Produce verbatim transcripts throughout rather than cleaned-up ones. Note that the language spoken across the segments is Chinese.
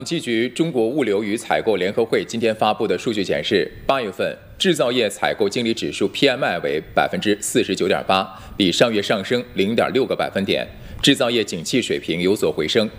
统计局中国物流与采购联合会今天发布的数据显示，八月份制造业采购经理指数 P M I 为百分之四十九点八，比上月上升零点六个百分点，制造业景气水平有所回升。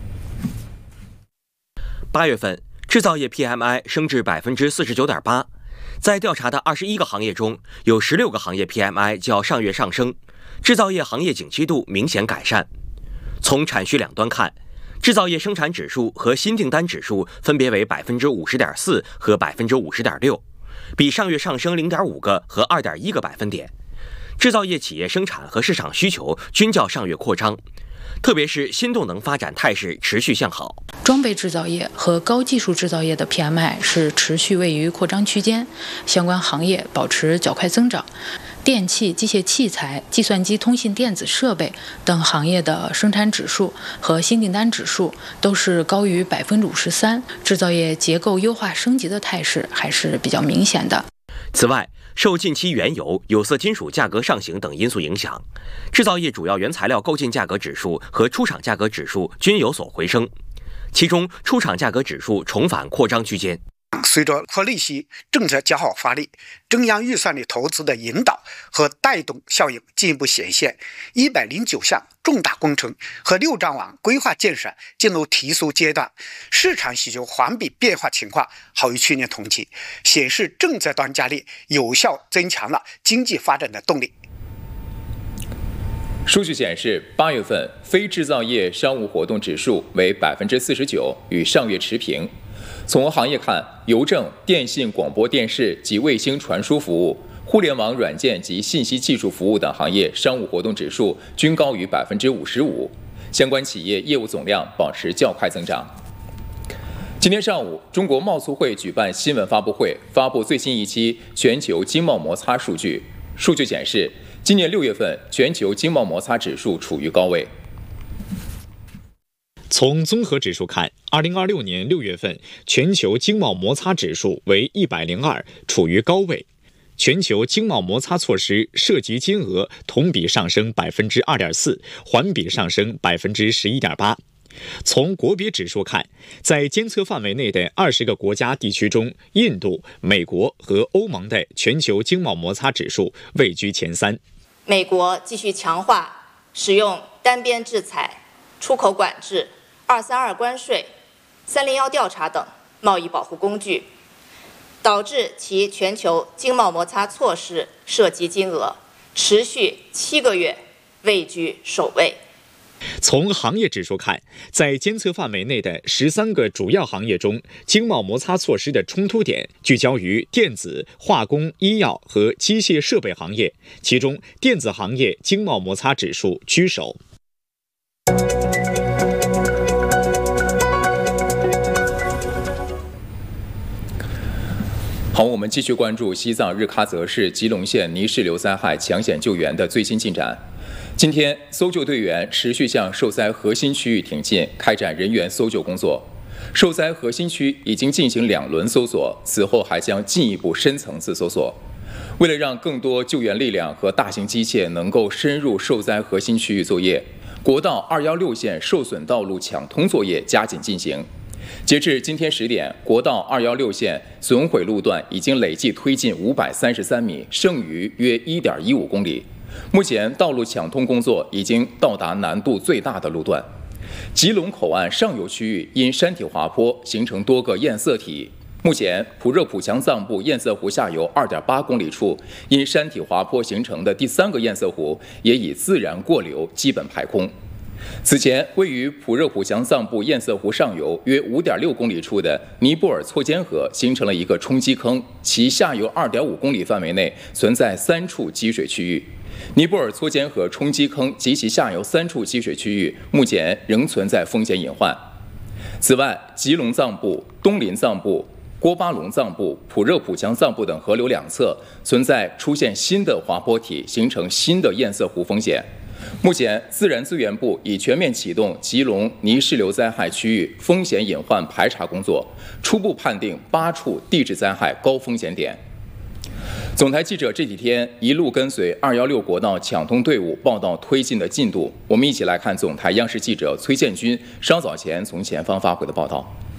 八月份制造业 P M I 升至百分之四十九点八，在调查的二十一个行业中，有十六个行业 P M I 较上月上升，制造业行业景气度明显改善。从产需两端看，制造业生产指数和新订单指数分别为百分之五十点四和百分之五十点六，比上月上升零点五个和二点一个百分点。制造业企业生产和市场需求均较上月扩张，特别是新动能发展态势持续向好。 装备制造业和高技术制造业的 P M I 是持续位于扩张区间，相关行业保持较快增长。电气、机械器材、计算机、通信电子设备等行业的生产指数和新订单指数都是高于百分之五十三，制造业结构优化升级的态势还是比较明显的。 此外，受近期原油、有色金属价格上行等因素影响，制造业主要原材料购进价格指数和出厂价格指数均有所回升，其中出厂价格指数重返扩张区间。 随着扩利息政策较好发力，中央预算的投资的引导和带动效应进一步显现，一百零九项重大工程和六张网规划建设进入提速阶段，市场需求环比变化情况好于去年同期，显示政策端加力有效增强了经济发展的动力。 数据显示，八月份非制造业商务活动指数为百分之四十九，与上月持平。从行业看，邮政、电信、广播电视及卫星传输服务、互联网软件及信息技术服务等行业商务活动指数均高于百分之五十五，相关企业业务总量保持较快增长。今天上午，中国贸促会举办新闻发布会，发布最新一期全球经贸摩擦数据。数据显示，今年六月份全球经贸摩擦指数处于高位。 从综合指数看，二零二六年六月份全球经贸摩擦指数为一百零二，处于高位。全球经贸摩擦措施涉及金额同比上升百分之二点四，环比上升百分之十一点八。从国别指数看，在监测范围内的二十个国家地区中，印度、美国和欧盟的全球经贸摩擦指数位居前三。 美国继续强化使用单边制裁、出口管制、二三二关税、三零一调查等贸易保护工具，导致其全球经贸摩擦措施涉及金额持续七个月位居首位。 从行业指数看，在监测范围内的十三个主要行业中，经贸摩擦措施的冲突点聚焦于电子、化工、医药和机械设备行业，其中电子行业经贸摩擦指数居首。 好，我们继续关注西藏日喀则市吉隆县泥石流灾害抢险救援的最新进展。今天，搜救队员持续向受灾核心区域挺进，开展人员搜救工作。受灾核心区已经进行两轮搜索，此后还将进一步深层次搜索。为了让更多救援力量和大型机械能够深入受灾核心区域作业，国道二一六线受损道路抢通作业加紧进行。截至今天十点，国道二一六线损毁路段已经累计推进五百三十三米，剩余约一点一五公里。目前，道路抢通工作已经到达难度最大的路段。吉隆口岸上游区域因山体滑坡形成多个堰塞体。目前，普热普强藏布堰塞湖下游 二点八公里处因山体滑坡形成的第三个堰塞湖也已自然过流，基本排空。此前，位于普热普强藏布堰塞湖上游约 五点六公里处的尼泊尔错间河形成了一个冲积坑，其下游 二点五公里范围内存在三处积水区域。尼泊尔错间河冲积坑及其下游三处积水区域目前仍存在风险隐患。此外，吉隆藏布、东林藏布、郭巴隆藏布、普热普强藏布等河流两侧存在出现新的滑坡体，形成新的堰塞湖风险。目前，自然资源部已全面启动吉隆泥石流灾害区域风险隐患排查工作，初步判定八处地质灾害高风险点。总台记者这几天一路跟随二一六国道抢通队伍报道推进的进度，我们一起来看总台央视记者崔建军稍早前从前方发回的报道。